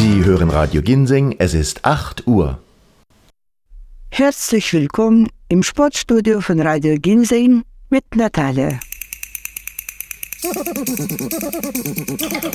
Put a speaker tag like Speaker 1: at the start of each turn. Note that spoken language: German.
Speaker 1: Sie hören Radio Ginseng, es ist 8 Uhr.
Speaker 2: Herzlich willkommen im Sportstudio von Radio Ginseng mit Natalia.